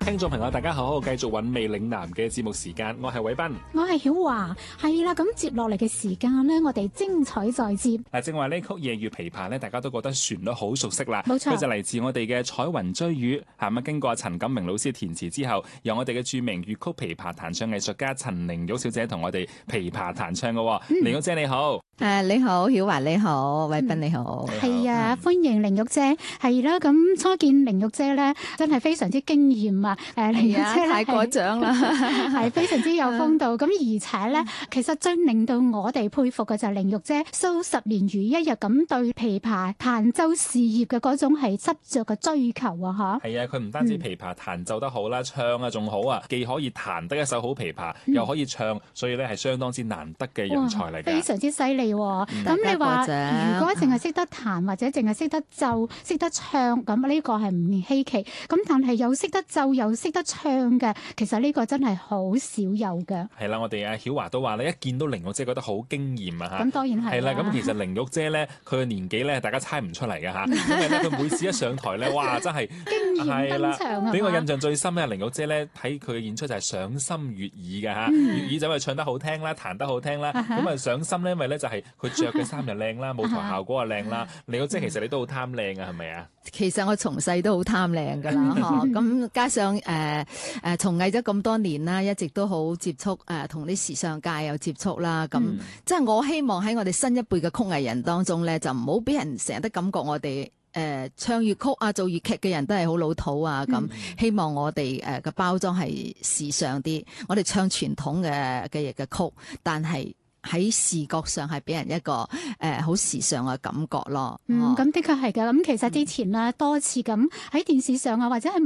聽眾朋友大家好，繼續韻味嶺南嘅節目時間，我係偉斌， 我係曉華，係啦，咁接落嚟嘅時間呢，我哋精彩再接。 正話呢曲夜月琵琶呢，大家都覺得旋律好熟悉啦， 冇錯， 佢就嚟自我哋嘅彩雲追雨，咁經過陳錦明老師填詞之後，由我哋嘅著名粵曲琵琶彈唱藝術家陳玲玉小姐同我哋琵琶彈唱嘅。玲玉姐你好。 你好，曉華你好，偉斌你好。 係啊，歡迎玲玉姐。係啦，咁初見玲玉姐咧，真係非常之驚艷啊！玲玉姐太過獎啦， 係非常之有風度。咁而且咧，其實最令到我哋佩服嘅就係玲玉姐數十年如一日咁對琵琶彈奏事業嘅嗰種係執着嘅追求啊！嚇。 係啊，佢唔單止琵琶彈奏得好啦，唱啊仲好啊，既可以彈得一手好琵琶，又可以唱，所以咧係相當之難得嘅人才嚟㗎。 非常之犀利。咁你話如果淨係識得彈或者淨係識得奏、識得唱，咁呢個係唔稀奇。咁但係又識得奏又識得唱嘅，其實呢個真係好少有嘅。係啦，我哋阿曉華都話咧，一見到玲玉姐覺得好驚豔啊嚇。 咁當然係。係啦，咁其實玲玉姐咧，佢嘅年紀咧，大家猜唔出嚟㗎嚇，因為咧佢每次一上台咧，哇真係驚豔登場啊！ 俾我印象最深咧，玲玉姐咧睇佢嘅演出就係賞心悅耳㗎嚇，悅耳就係唱得好聽啦，彈得好聽啦，咁啊賞心咧，因為咧就係佢着嘅衫又靚啦，舞台效果又靚啦。玲玉姐其實你都好貪靚啊，係咪啊？ 其實我從細都好貪靚㗎啦，咁加上從藝咗咁多年啦，一直都好接觸同啲時尚界有接觸啦。咁即係我希望喺我哋新一輩嘅曲藝人當中咧，就唔好俾人成日都感覺我哋唱粵曲啊、做粵劇嘅人都係好老土啊。咁希望我哋嘅包裝係時尚啲，我哋唱傳統嘅曲，但係喺視覺上係俾人一個好時尚嘅感覺咯。 咁的確係㗎。咁其實之前咧多次咁喺電視上啊，或者係